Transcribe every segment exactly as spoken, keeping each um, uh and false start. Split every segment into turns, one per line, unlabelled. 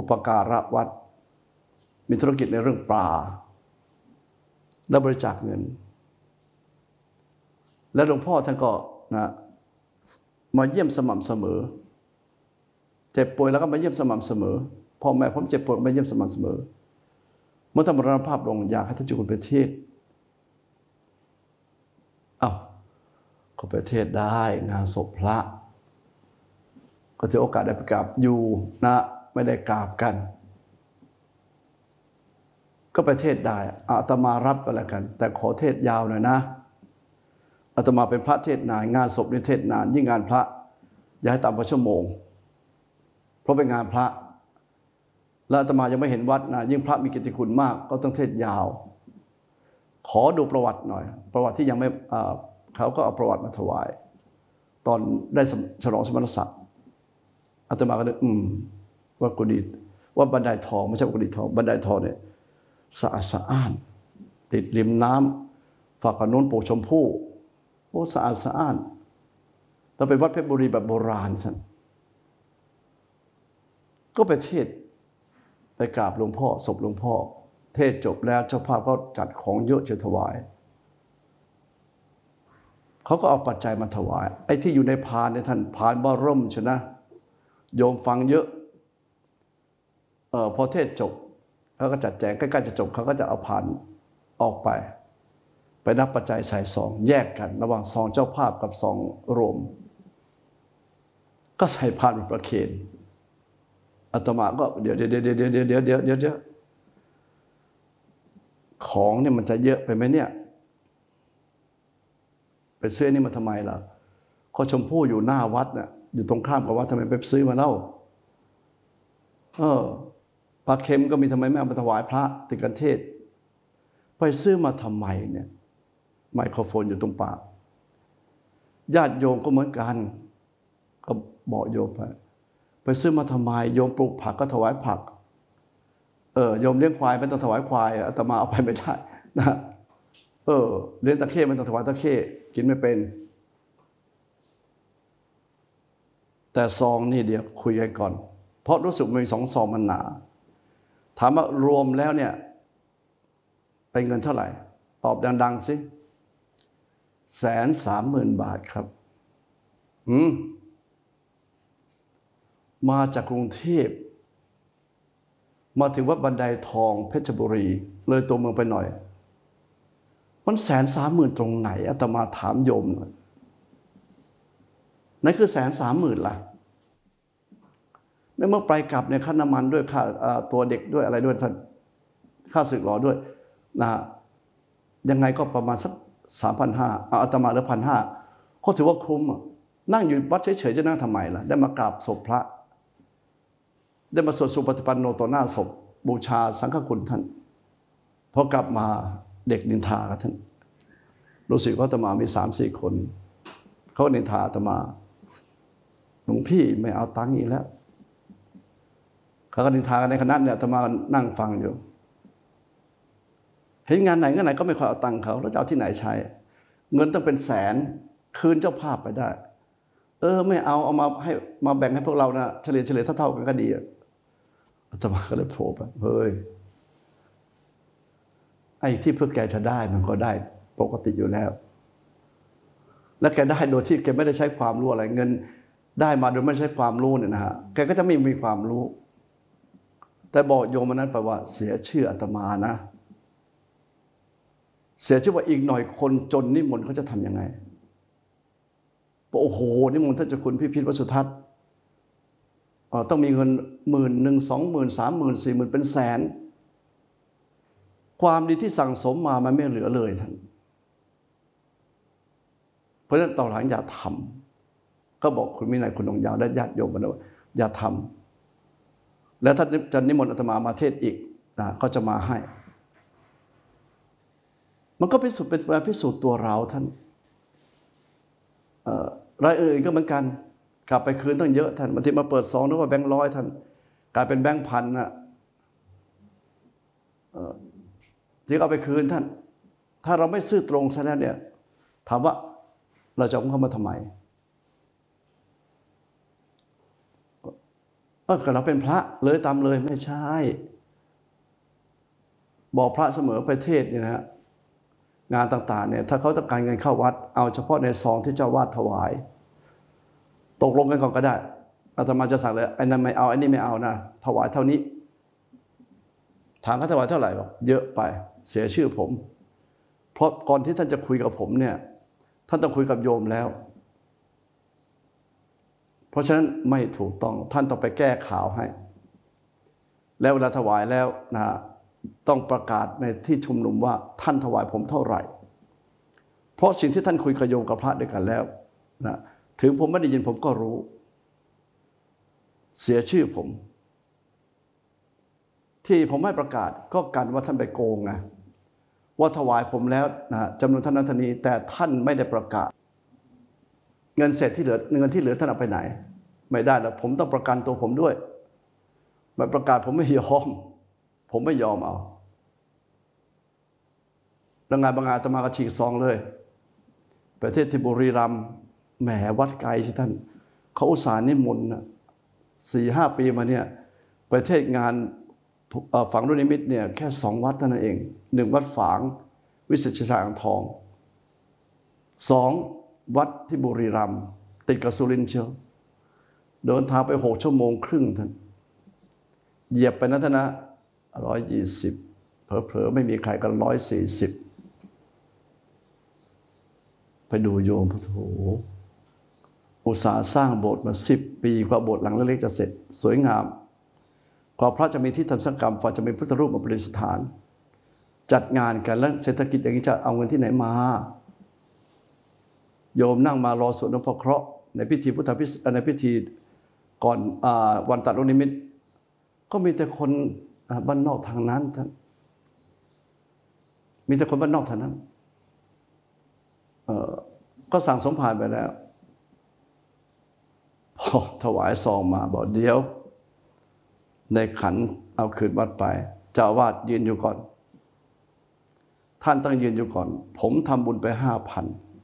ปการะวัดมีธุรกิจในเรื่องปลาและบริจาคเงินและหลวงพ่อท่านก็นะมาเยี่ยมสม่ำเสมอเจ็บป่วยแล้วก็มาเยี่ยมสม่ำเสมอพ่อแม่ผมเจ็บป่วยมาเยี่ยมสม่ำเสมอเมื่อท่านมรณภาพลงอยากให้ท่านเจ้าคุณไปเทศอ้าวเขาไปเทศได้งานศพพระก็ถือโอกาสได้ไปกราบอยู่นะไม่ได้กราบกันก็ไปเทศได้อาตมารับก็แล้วกันแต่ขอเทศยาวหน่อยนะอาตมาเป็นพระเทศนานงานศพนี่เทศนานยิ่งงานพระอย่าให้ต่ำกว่าชั่วโมงเพราะเป็นงานพระและอาตมายังไม่เห็นวัดนะยิ่งพระมีกิตติคุณมากก็ต้องเทศยาวขอดูประวัติหน่อยประวัติที่ยังไม่เขาก็เอาประวัติมาถวายตอนได้ฉลองสมณศักดิ์อาตมาก็นึกอืมว่ากุฏิว่าบันไดทองไม่ใช่กุฏิทองบันไดทองเนี่ยสะอาดสะอ้านติดริมน้ำฝั่งโน้นปลูกชมพู่โอ้สะอาดสะอ้านเราเป็นวัดเพชรบุรีแบบโบราณท่านก็ไปเทศไปกราบหลวงพ่อศพหลวงพ่อเทศจบแล้วเจ้าภาพก็จัดของเยอะจะถวายเขาก็เอาปัจจัยมาถวายไอ้ที่อยู่ในพานเนี่ยท่านพานบ่ร่มชนะโยมฟังเยอะเออพอเทศจบเขาก็จัดแจงใกล้ๆจะจบเขาก็จะเอาพานออกไปไปนับปัจจัยใส่ซองแยกกันระหว่างซองเจ้าภาพกับซองรวมก็ใส่พานเป็นประเคนอาตมาก็เดี๋ยวเดี๋ยวเดี๋ยวเดี๋ยวเดี๋ยวเดี๋ยวเดี๋ยวเดี๋ยวของเนี่ยมันจะเยอะไปไหมเนี่ยไปซื้อนี่มาทำไมล่ะข้อชมพู่อยู่หน้าวัดน่ะอยู่ตรงข้ามกับวัดทำไมไปซื้อมาเล่าเออปลาเค็มก็มีทำไมไม่เอามาถวายพระติดกันเทศไปซื้อมาทำไมเนี่ยไมโครโฟนอยู่ตรงปากญาติโยมก็เหมือนกันก็บอกโยมไปไปซื้อมาทำไมโยมปลูกผักก็ถวายผักเออโยมเลี้ยงควายไม่ต้องถวายควายอาตมาเอาไปไม่ได้นะเออเลี้ยงตะเข้ไม่ต้องถวายตะเข้กินไม่เป็นแต่ซองนี่เดี๋ยวคุยกันก่อนเพราะรู้สึกมีสองซองมันหนาถามว่ารวมแล้วเนี่ยเป็นเงินเท่าไหร่ตอบดังๆสิแสนสามหมื่นบาทครับอืมมาจากกรุงเทพมาถึงวัดบันไดทองเพชรบุรีเลยตัวเมืองไปหน่อยมันแสนสามหมื่นตรงไหนอาตมาถามโยมหน่อยนั่นคือแสนสามหมื่นล่ะในเมื่อไปกลับเนี่ยค่าน้ำมันด้วยค่าตัวเด็กด้วยอะไรด้วยท่านค่าสึกหล่อด้วยนะยังไงก็ประมาณสักสามพันห้าอาตมาเหลือพันห้าเขาถือว่าคุ้มนั่งอยู่วัดเฉยๆจะนั่งทำไมล่ะได้มากราบศพพระได้มาสวดสุปฏิปันโนต่อหน้าศพบูชาสังฆคุณท่านพอกลับมาเด็กนินทากับท่านรู้สึกว่าอาตมามีสามสี่คนเขานินทาอาตมาหลวงพี่ไม่เอาตังค์อีกแล้วเขาก็นินทากันในคณะเนี่ยอาตมานั่งฟังอยู่เห็นงานไหนงานไหนก็ไม่ค่อยเอาตังค์เขาแล้วจะเอาที่ไหนใช้เงินต้องเป็นแสนคืนเจ้าภาพไปได้เออไม่เอาเอามาให้มาแบ่งให้พวกเรานะเฉลี่ยเฉลี่ยเท่าๆกันก็ดีอาตมาก็เลยโผล่ไปเฮ้ยไอ้ที่เพื่อแกจะได้มันก็ได้ปกติอยู่แล้วและแกได้โดยที่แกไม่ได้ใช้ความรู้อะไรเงินได้มาโดยไม่ใช้ความรู้เนี่ยนะฮะแกก็จะไม่มีความรู้แต่บอกโยมนั้นแปลว่าเสียชื่ออาตมานะเสียชื่อว่าอีกหน่อยคนจนนิมนต์เขาจะทำยังไงโอ้โหนิมนต์ท่านเจ้าคุณพิพิธวสุทัศน์ต้องมีเงินหมื่นหนึ่งสองหมื่นสามหมื่นสี่หมื่นเป็นแสนความดีที่สั่งสมมามันไม่เหลือเลยท่านเพราะฉะนั้นต่อหลังอย่าทำก็บอกคุณวินัยคุณดวงยาวและญาติโยมกันว่าอย่าทำแล้วถ้าจะนิมนต์อาตมามาเทศอีกนะก็จะมาให้มันก็เป็นสุดเป็นการพิสูจน์ตัวเราท่านรายอื่นก็เหมือนกันกลับไปคืนตั้งเยอะท่านบางทีมาเปิดซองนึกว่าแบงค์ร้อยท่านกลายเป็นแบงค์พันนะที่เอาไปคืนท่านถ้าเราไม่ซื่อตรงซะแล้วเนี่ยถามว่าเราจะเอาเข้ามาทำไมเออก็เราเป็นพระเลยตามเลยไม่ใช่บอกพระเสมอประเทศเนี่ยนะฮะงานต่างๆเนี่ยถ้าเขาต้องการเงินเข้าวัดเอาเฉพาะในซองที่เจ้าวาดถวายตกลงกันก่อนก็ได้อาตมาจะสั่งเลยไอ้นั่นไม่เอาไอ้นี่ไม่เอานะถวายเท่านี้ถามเขาถวายเท่าไหร่บอกเยอะไปเสียชื่อผมเพราะก่อนที่ท่านจะคุยกับผมเนี่ยท่านต้องคุยกับโยมแล้วเพราะฉะนั้นไม่ถูกต้องท่านต้องไปแก้ข่าวให้แล้วเวลาถวายแล้วนะต้องประกาศในที่ชุมนุมว่าท่านถวายผมเท่าไหร่เพราะสิ่งที่ท่านคุยกับโยมกับพระด้วยกันแล้วนะถึงผมไม่ได้ยินผมก็รู้เสียชื่อผมที่ผมไม่ประกาศก็กันว่าท่านไปโกงนะว่าถวายผมแล้วนะจำนวนท่านนั้นท่านนี้แต่ท่านไม่ได้ประกาศเงินเศษที่เหลือเงินที่เหลือท่านเอาไปไหนไม่ได้แล้วผมต้องประกันตัวผมด้วยไม่ประกาศผมไม่ยอมผมไม่ยอมเอาแล้วงานบางงานอาตมาก็ฉีกซองเลยประเทศที่บุรีรัมย์แหมวัดไกลสิท่านเขาอุตส่าห์นิมนต์นะสี่ห้าปีมาเนี่ยประเทศงานฝังลูกนิมิตเนี่ยแค่สองวัดเท่านั้นเองหนึ่งวัดฝางวิสุทธิชัยอ่างทองสองวัดที่บุรีรัมย์ติดกับสุรินทร์เชียวเดินทางไปหกชั่วโมงครึ่งท่านเหยียบไปนะท่านนะร้อยยี่สิบเผลอๆไม่มีใครกันร้อยสี่สิบไปดูโยมพุทโธอุตสาห์สร้างโบสถ์มาสิบปีกว่าโบสถ์หลังเล็กๆจะเสร็จสวยงามกว่าพระจะมีที่ทำสังฆกรรมฝ่าจะมีพุทธรูปมาประดิษฐานจัดงานกันแล้วเศรษฐกิจอย่างนี้จะเอาเงินที่ไหนมาโยมนั่งมารอสวดนพเคราะห์ในพิธีพุทธพิธีในพิธีก่อนวันตัดลูกนิมิตก็มีแต่คนบ้านนอกทางนั้นท่านมีแต่คนบ้านนอกทางนั้นก็สั่งสมภารไปแล้วพอถวายซองมาบอกเดี๋ยวในขันเอาคืนวัดไปเจ้าอาวาสยืนอยู่ก่อนท่านต้องยืนอยู่ก่อนผมทำบุญไปห้าพัน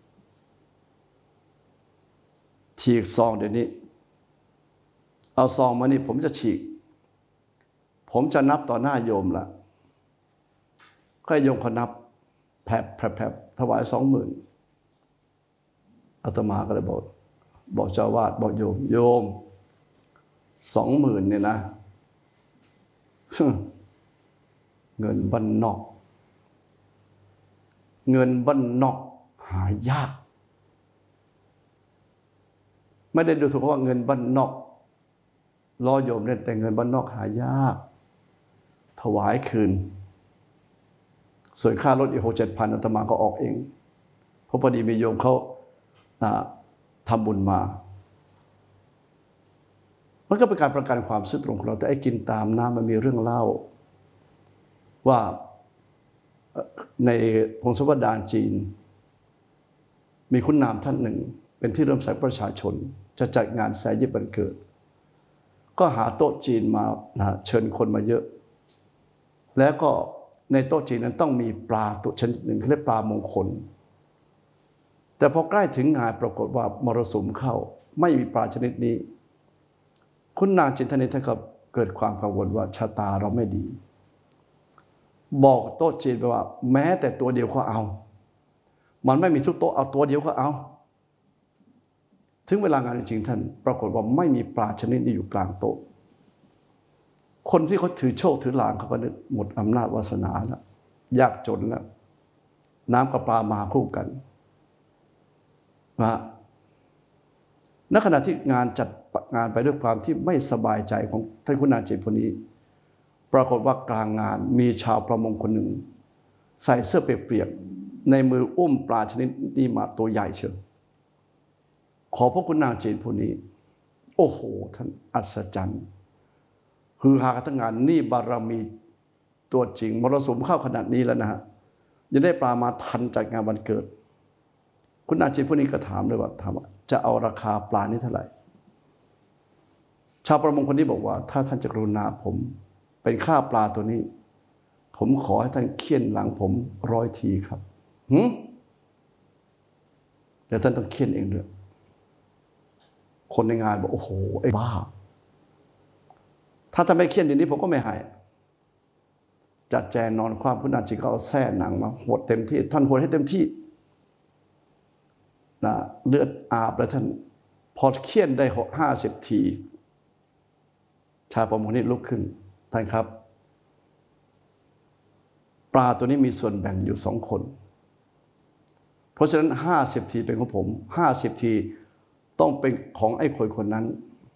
ฉีกซองเดี๋ยวนี้เอาซองมานี่ผมจะฉีกผมจะนับต่อหน้าโยมละก็โยมเขานับแผลบแผลบแผลบถวายสองหมื่นอาตมาก็เลยบอกบอกเจ้าวาดบอกโยมโยมสองหมื่นเนี่ยนะเงินบ้านนอกเงินบ้านนอกหายากไม่ได้ดูถูกว่าเงินบ้านนอกล้อโยมเล่นแต่เงินบ้านนอกหายากถวายคืนส่วนค่ารถอีกหกเจ็ดพันอาตมาก็ออกเองเพราะพอดีมีโยมเขาทำบุญมามันก็เป็นการประกันความซื่อตรงของเราแต่ไอ้กินตามน้ำมันมีเรื่องเล่าว่าในพงศาวดารจีนมีคุณนามท่านหนึ่งเป็นที่เริ่มใสประชาชนจะจัดงานแสยิบวันเกิดก็หาโต๊ะจีนมานะเชิญคนมาเยอะแล้วก็ในโต๊ะจีนนั้นต้องมีปลาตัวชนิดหนึ่งเรียกปลามงคลแต่พอใกล้ถึงงานปรากฏว่ามรสุมเข้าไม่มีปลาชนิดนี้คุณนางจินทนิท่านก็เกิดความกังวลว่าชะตาเราไม่ดีบอกโต๊ะจีนไปว่าแม้แต่ตัวเดียวก็เอามันไม่มีทุกโต๊ะเอาตัวเดียวก็เอาถึงเวลางานจริงๆท่านปรากฏว่าไม่มีปลาชนิดนี้อยู่กลางโต๊ะคนที่เขาถือโชคถือลางเขาก็นึกหมดอำนาจวาสนาแล้วยากจนแล้วน้ำกับปลามาคู่กันนะณขณะที่งานจัดงานไปด้วยความที่ไม่สบายใจของท่านคุณนางจิตคนนี้ปรากฏว่ากลางงานมีชาวประมงคนหนึ่งใส่เสื้อเปียกๆในมืออุ้มปลาชนิดนี้มาตัวใหญ่เชียวขอพระคุณนางจีนผู้นี้โอ้โหท่านอัศจรรย์ฮือฮากันทั้งงานนี่บารมีตัวจริงมรสุมเข้าขนาดนี้แล้วนะฮะยังได้ปลามาทันจัดงานวันเกิดคุณนางจีนผู้นี้ก็ถามเลยว่าถามว่าจะเอาราคาปลานี้เท่าไหร่ชาวประมงคนนี้บอกว่าถ้าท่านจะกรุณาผมเป็นค่าปลาตัวนี้ผมขอให้ท่านเคี่ยนหลังผมร้อยทีครับหืมเดี๋ยวท่านต้องเคี่ยนเองด้วยคนในงานบอกโอ้โหไอ้บ้าถ้าทำให้เครียดอย่างนี้ผมก็ไม่ให้จัดแจงนอนความคุณอาจารย์ก็เอาแส้หนังมาหดเต็มที่ท่านหดให้เต็มที่นะเลือดอาบแล้วท่านพอเคี่ยนได้ห้าสิบทีชายประมงนี่ลุกขึ้นท่านครับปลาตัวนี้มีส่วนแบ่งอยู่สองคนเพราะฉะนั้นห้าสิบทีเป็นของผมห้าสิบทีต้องเป็นของไอ้คนคนนั้น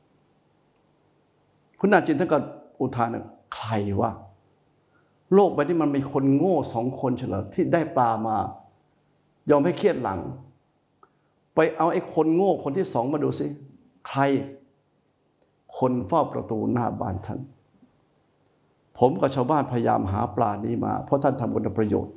คุณอาจินท่านก็อุทานใครวะโลกใบนี้มันมีคนโง่สองคนเฉลยที่ได้ปลามายอมให้เครียดหลังไปเอาไอ้คนโง่คนที่สองมาดูสิใครคนเฝ้าประตูหน้าบ้านท่านผมกับชาวบ้านพยายามหาปลานี้มาเพราะท่านทำคุณประโยชน์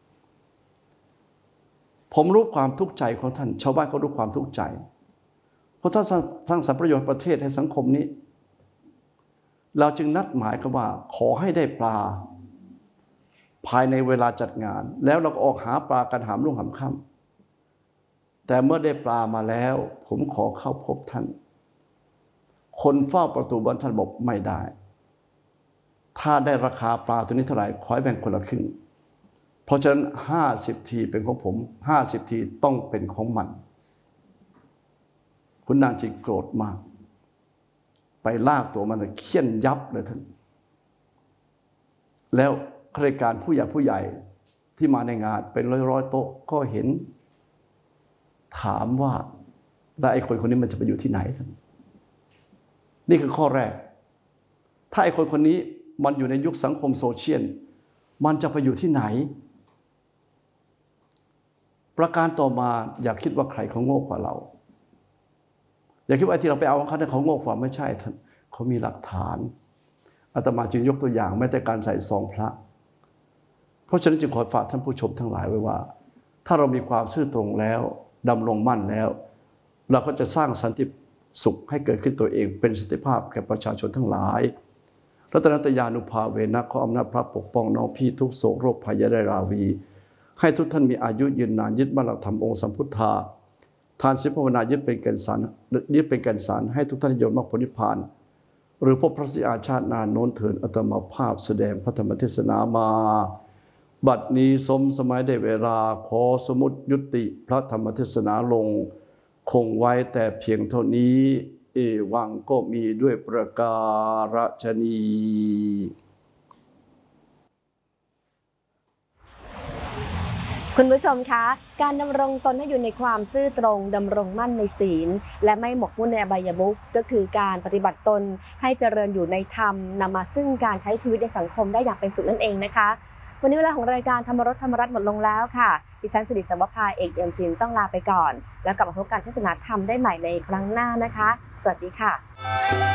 ผมรู้ความทุกข์ใจของท่านชาวบ้านก็รู้ความทุกข์ใจเพราะท่านสร้างสรรค์ประโยชน์ประเทศให้สังคมนี้เราจึงนัดหมายกันว่าขอให้ได้ปลาภายในเวลาจัดงานแล้วเราก็ออกหาปลากันหามรุ่งหามค่ำแต่เมื่อได้ปลามาแล้วผมขอเข้าพบท่านคนเฝ้าประตูบ้านท่านบอกไม่ได้ถ้าได้ราคาปลาตัวนี้เท่าไหร่ขอให้แบ่งคนละครึ่งเพราะฉะนั้นห้าสิบทีเป็นของผมห้าสิบทีต้องเป็นของมันคุณนางจิงโกรธมากไปลากตัวมันเคี่ยนยับเลยท่านแล้วข้าราชการผู้ใหญ่ผู้ใหญ่ที่มาในงานเป็นร้อยๆโต๊ะก็เห็นถามว่าแล้วไอ้คนคนนี้มันจะไปอยู่ที่ไหนท่านนี่คือข้อแรกถ้าไอ้คนคนนี้มันอยู่ในยุคสังคมโซเชียลมันจะไปอยู่ที่ไหนประการต่อมาอย่าคิดว่าใครเขาโง่กว่าเราอย่าคิดว่าไอ้ที่เราไปเอาของเขาเนี่ยเขาโง่กว่าไม่ใช่ท่านเขามีหลักฐานอาตมาจึงยกตัวอย่างแม้แต่การใส่ซองพระเพราะฉะนั้นจึงขอฝากท่านผู้ชมทั้งหลายไว้ว่าถ้าเรามีความซื่อตรงแล้วดำรงมั่นแล้วเราก็จะสร้างสันติสุขให้เกิดขึ้นตัวเองเป็นสันติภาพแก่ประชาชนทั้งหลายรัตนตยานุภาเวนะขออำนาจพระปกป้องน้องพี่ทุกโศกโรคภัยอย่าได้ราวีให้ทุกท่านมีอายุยืนนานยึดมั่นหลักธรรมองค์สัมพุทธาทานศีลภาวนายึดเป็นแก่นสารยึดเป็นแก่นสารให้ทุกท่านยนต์มรรคผลนิพพานหรือพบพระศรีอาชาตินานโน้นเถิดอาตมาภาพแสดงพระธรรมเทศนามาบัดนี้สมสมัยได้เวลาขอสมุติยุติพระธรรมเทศนาลงคงไว้แต่เพียงเท่านี้เอวังก็มีด้วยประการฉนี
คุณผู้ชมคะการดำรงตนให้อยู่ในความซื่อตรงดำรงมั่นในศีลและไม่หมกมุ่นในอบายมุขก็คือการปฏิบัติตนให้เจริญอยู่ในธรรมนำมาซึ่งการใช้ชีวิตในสังคมได้อย่างเป็นสุขนั่นเองนะคะวันนี้เวลาของรายการธรรมรสธรรมรัตน์หมดลงแล้วค่ะดิฉันสิริสวภาเอกเอี่ยมศิลป์ต้องลาไปก่อนแล้วกลับมาพบกันเทศนาธรรมได้ใหม่ในครั้งหน้านะคะสวัสดีค่ะ